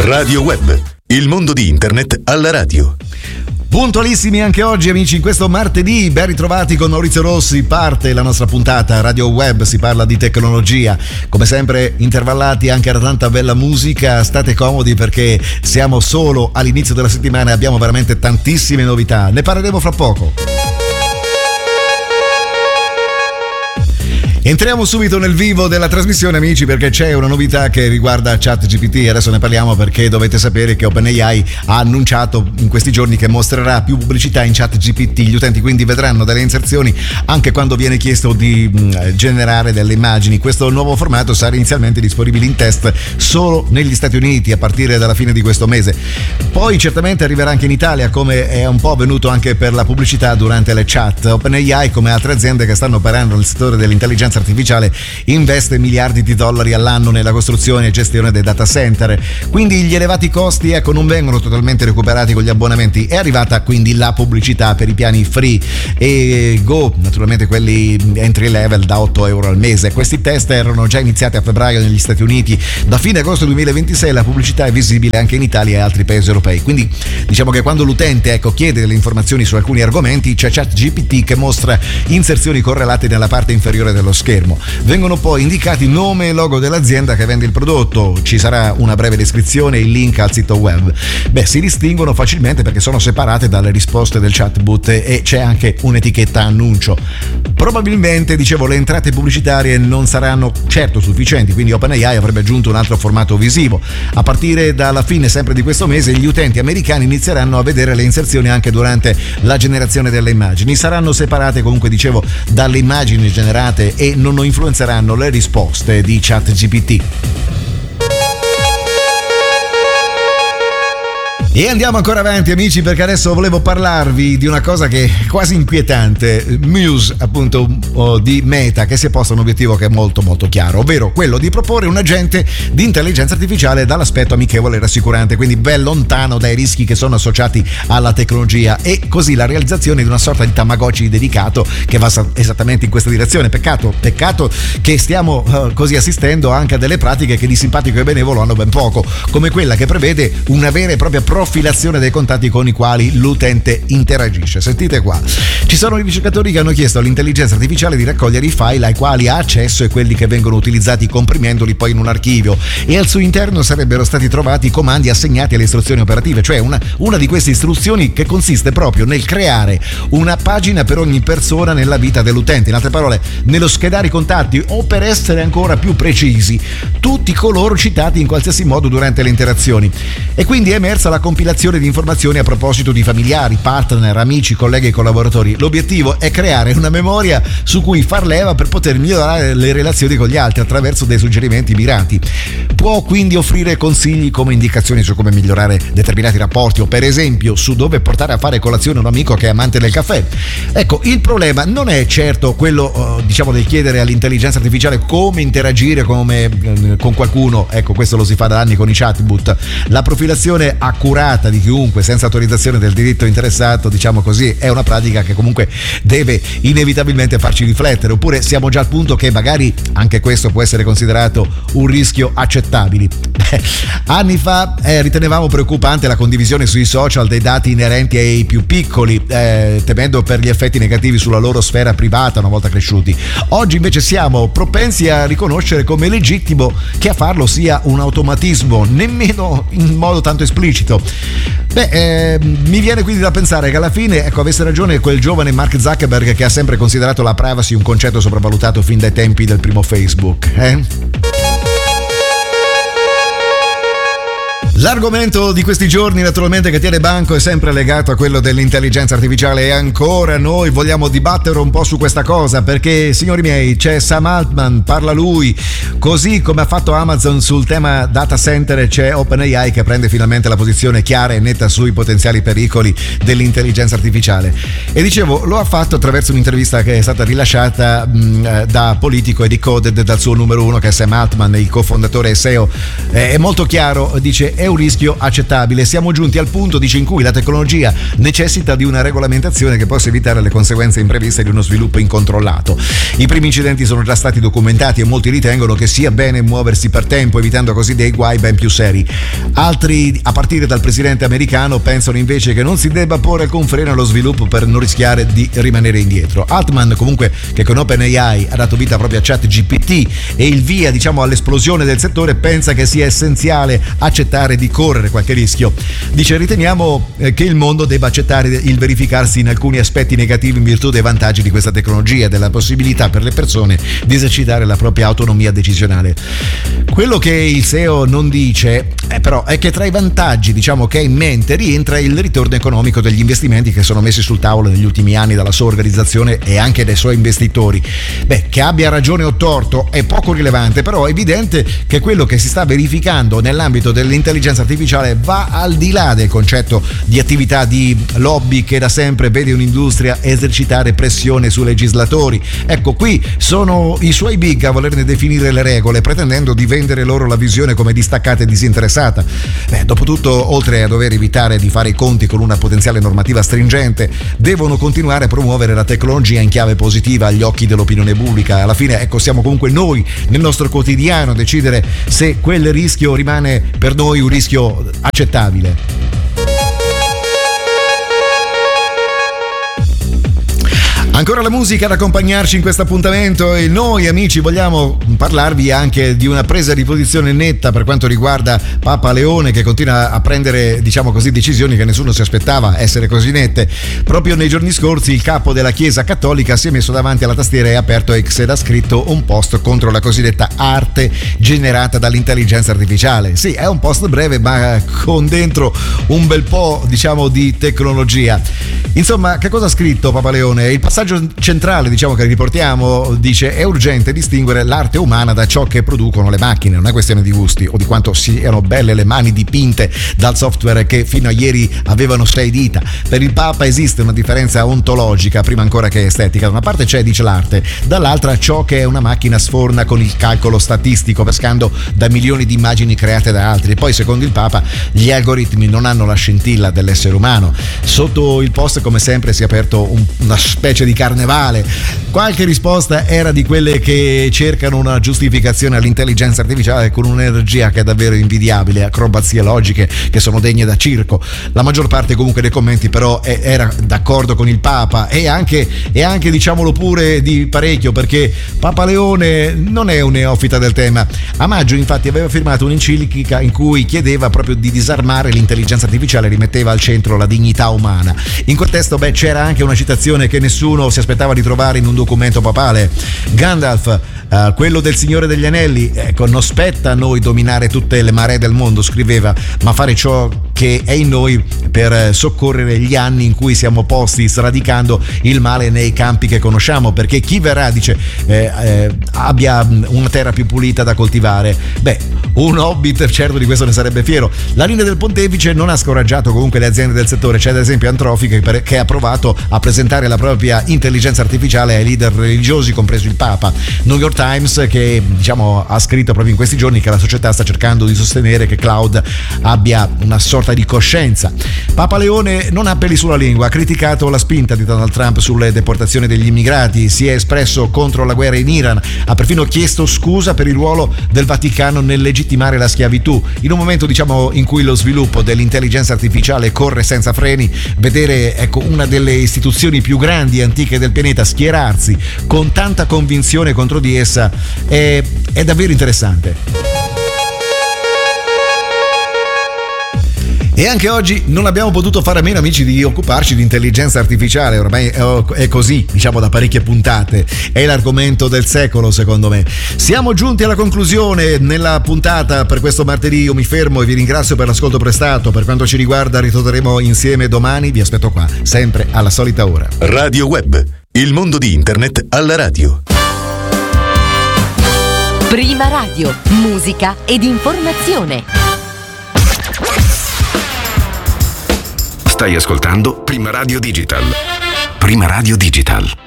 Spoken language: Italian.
Radio Web, il mondo di internet alla radio. Puntualissimi anche oggi, amici, in questo martedì. Ben ritrovati con Maurizio Rossi. Parte la nostra puntata Radio Web, si parla di tecnologia, come sempre intervallati anche da tanta bella musica. State comodi perché siamo solo all'inizio della settimana e abbiamo veramente tantissime novità. Ne parleremo fra poco. Entriamo subito nel vivo della trasmissione, amici, perché c'è una novità che riguarda ChatGPT. Adesso ne parliamo perché dovete sapere che OpenAI ha annunciato in questi giorni che mostrerà più pubblicità in ChatGPT. Gli utenti quindi vedranno delle inserzioni anche quando viene chiesto di generare delle immagini. Questo nuovo formato sarà inizialmente disponibile in test solo negli Stati Uniti a partire dalla fine di questo mese. Poi certamente arriverà anche in Italia, come è un po' avvenuto anche per la pubblicità durante le chat. OpenAI, come altre aziende che stanno operando nel settore dell'intelligenza artificiale, investe miliardi di dollari all'anno nella costruzione e gestione dei data center, quindi gli elevati costi non vengono totalmente recuperati con gli abbonamenti. È arrivata quindi la pubblicità per i piani free e go, naturalmente quelli entry level da €8 al mese. Questi test erano già iniziati a febbraio negli Stati Uniti. Da fine agosto 2026 la pubblicità è visibile anche in Italia e altri paesi europei, quindi diciamo che quando l'utente chiede delle informazioni su alcuni argomenti, c'è ChatGPT che mostra inserzioni correlate nella parte inferiore dello schermo. Vengono poi indicati nome e logo dell'azienda che vende il prodotto, ci sarà una breve descrizione e il link al sito web. Si distinguono facilmente perché sono separate dalle risposte del chatbot e c'è anche un'etichetta annuncio. Probabilmente, dicevo, le entrate pubblicitarie non saranno certo sufficienti, quindi OpenAI avrebbe aggiunto un altro formato visivo. A partire dalla fine sempre di questo mese gli utenti americani inizieranno a vedere le inserzioni anche durante la generazione delle immagini. Saranno separate comunque, dicevo, dalle immagini generate e non influenzeranno le risposte di ChatGPT. E andiamo ancora avanti, amici, perché adesso volevo parlarvi di una cosa che è quasi inquietante. Muse, appunto, di Meta, che si è posto un obiettivo che è molto molto chiaro, ovvero quello di proporre un agente di intelligenza artificiale dall'aspetto amichevole e rassicurante, quindi ben lontano dai rischi che sono associati alla tecnologia, e così la realizzazione di una sorta di Tamagotchi dedicato che va esattamente in questa direzione. Peccato che stiamo così assistendo anche a delle pratiche che di simpatico e benevolo hanno ben poco, come quella che prevede una vera e propria profilazione dei contatti con i quali l'utente interagisce. Sentite qua, ci sono ricercatori che hanno chiesto all'intelligenza artificiale di raccogliere i file ai quali ha accesso e quelli che vengono utilizzati comprimendoli poi in un archivio, e al suo interno sarebbero stati trovati i comandi assegnati alle istruzioni operative, cioè una di queste istruzioni che consiste proprio nel creare una pagina per ogni persona nella vita dell'utente, in altre parole nello schedare i contatti, o per essere ancora più precisi tutti coloro citati in qualsiasi modo durante le interazioni. E quindi è emersa la compilazione di informazioni a proposito di familiari, partner, amici, colleghi e collaboratori. L'obiettivo è creare una memoria su cui far leva per poter migliorare le relazioni con gli altri attraverso dei suggerimenti mirati. Può quindi offrire consigli come indicazioni su come migliorare determinati rapporti, o per esempio su dove portare a fare colazione un amico che è amante del caffè. Ecco, il problema non è certo quello del chiedere all'intelligenza artificiale come interagire con qualcuno. Ecco, questo lo si fa da anni con i chatbot. La profilazione accurata di chiunque senza autorizzazione del diritto interessato, diciamo così, è una pratica che comunque deve inevitabilmente farci riflettere. Oppure siamo già al punto che magari anche questo può essere considerato un rischio accettabile. Anni fa ritenevamo preoccupante la condivisione sui social dei dati inerenti ai più piccoli, temendo per gli effetti negativi sulla loro sfera privata una volta cresciuti. Oggi invece siamo propensi a riconoscere come legittimo che a farlo sia un automatismo, nemmeno in modo tanto esplicito. Mi viene quindi da pensare che alla fine avesse ragione quel giovane Mark Zuckerberg che ha sempre considerato la privacy un concetto sopravvalutato fin dai tempi del primo Facebook. L'argomento di questi giorni, naturalmente, che tiene banco è sempre legato a quello dell'intelligenza artificiale, e ancora noi vogliamo dibattere un po' su questa cosa, perché, signori miei, c'è Sam Altman, parla lui, così come ha fatto Amazon sul tema data center, c'è OpenAI che prende finalmente la posizione chiara e netta sui potenziali pericoli dell'intelligenza artificiale. E dicevo, lo ha fatto attraverso un'intervista che è stata rilasciata da Politico e Decoded dal suo numero uno, che è Sam Altman, il cofondatore e CEO. È molto chiaro, dice: è rischio accettabile. Siamo giunti al punto, dice, in cui la tecnologia necessita di una regolamentazione che possa evitare le conseguenze impreviste di uno sviluppo incontrollato. I primi incidenti sono già stati documentati e molti ritengono che sia bene muoversi per tempo, evitando così dei guai ben più seri. Altri, a partire dal presidente americano, pensano invece che non si debba porre alcun freno allo sviluppo per non rischiare di rimanere indietro. Altman, comunque, che con OpenAI ha dato vita proprio a ChatGPT e il via, diciamo, all'esplosione del settore, pensa che sia essenziale accettare di correre qualche rischio. Dice: riteniamo che il mondo debba accettare il verificarsi in alcuni aspetti negativi in virtù dei vantaggi di questa tecnologia e della possibilità per le persone di esercitare la propria autonomia decisionale. Quello che il CEO non dice però è che tra i vantaggi, diciamo, che ha in mente rientra il ritorno economico degli investimenti che sono messi sul tavolo negli ultimi anni dalla sua organizzazione e anche dai suoi investitori. Che abbia ragione o torto è poco rilevante, però è evidente che quello che si sta verificando nell'ambito dell'intelligenza artificiale va al di là del concetto di attività di lobby che da sempre vede un'industria esercitare pressione sui legislatori. Ecco, qui sono i suoi big a volerne definire le regole, pretendendo di vendere loro la visione come distaccata e disinteressata. Dopotutto, oltre a dover evitare di fare i conti con una potenziale normativa stringente, devono continuare a promuovere la tecnologia in chiave positiva agli occhi dell'opinione pubblica. Alla fine, ecco, siamo comunque noi nel nostro quotidiano a decidere se quel rischio rimane per noi un rischio accettabile. Ancora la musica ad accompagnarci in questo appuntamento e noi, amici, vogliamo parlarvi anche di una presa di posizione netta per quanto riguarda Papa Leone, che continua a prendere, diciamo così, decisioni che nessuno si aspettava essere così nette. Proprio nei giorni scorsi il capo della Chiesa Cattolica si è messo davanti alla tastiera e ha aperto X ed ha scritto un post contro la cosiddetta arte generata dall'intelligenza artificiale. Sì, è un post breve ma con dentro un bel po', diciamo, di tecnologia. Insomma, che cosa ha scritto Papa Leone? Il passaggio centrale, diciamo, che riportiamo, dice: è urgente distinguere l'arte umana da ciò che producono le macchine. Non è questione di gusti o di quanto siano belle le mani dipinte dal software che fino a ieri avevano 6 dita. Per il Papa esiste una differenza ontologica prima ancora che estetica. Da una parte c'è, dice, l'arte, dall'altra ciò che una macchina sforna con il calcolo statistico, pescando da milioni di immagini create da altri. E poi, secondo il Papa, gli algoritmi non hanno la scintilla dell'essere umano. Sotto il post, come sempre, si è aperto una specie di carnevale. Qualche risposta era di quelle che cercano una giustificazione all'intelligenza artificiale con un'energia che è davvero invidiabile, acrobazie logiche che sono degne da circo. La maggior parte comunque dei commenti però era d'accordo con il Papa e anche diciamolo pure di parecchio, perché Papa Leone non è un neofita del tema. A maggio infatti aveva firmato un'enciclica in cui chiedeva proprio di disarmare l'intelligenza artificiale e rimetteva al centro la dignità umana. In quel testo c'era anche una citazione che nessuno si aspettava di trovare in un documento papale. Gandalf, quello del Signore degli Anelli, ecco, non spetta a noi dominare tutte le maree del mondo, scriveva, ma fare ciò che è in noi per soccorrere gli anni in cui siamo posti sradicando il male nei campi che conosciamo, perché chi verrà, dice, abbia una terra più pulita da coltivare. Un hobbit certo di questo ne sarebbe fiero. La linea del pontefice non ha scoraggiato comunque le aziende del settore. C'è ad esempio Anthropic che ha provato a presentare la propria intelligenza artificiale ai leader religiosi, compreso il Papa. New York Times, che, diciamo, ha scritto proprio in questi giorni che la società sta cercando di sostenere che Cloud abbia una sorta di coscienza. Papa Leone non ha peli sulla lingua, ha criticato la spinta di Donald Trump sulle deportazioni degli immigrati, si è espresso contro la guerra in Iran, ha perfino chiesto scusa per il ruolo del Vaticano nel legittimare la schiavitù. In un momento, diciamo, in cui lo sviluppo dell'intelligenza artificiale corre senza freni, vedere, ecco, una delle istituzioni più grandi e antiche del pianeta schierarsi con tanta convinzione contro di essa è davvero interessante. E anche oggi non abbiamo potuto fare a meno, amici, di occuparci di intelligenza artificiale. Ormai è così, diciamo, da parecchie puntate. È l'argomento del secolo, secondo me. Siamo giunti alla conclusione nella puntata per questo martedì. Io mi fermo e vi ringrazio per l'ascolto prestato. Per quanto ci riguarda, ritorneremo insieme domani. Vi aspetto qua, sempre alla solita ora. Radio Web, il mondo di internet alla radio. Prima Radio, musica ed informazione. Stai ascoltando Prima Radio Digital. Prima Radio Digital.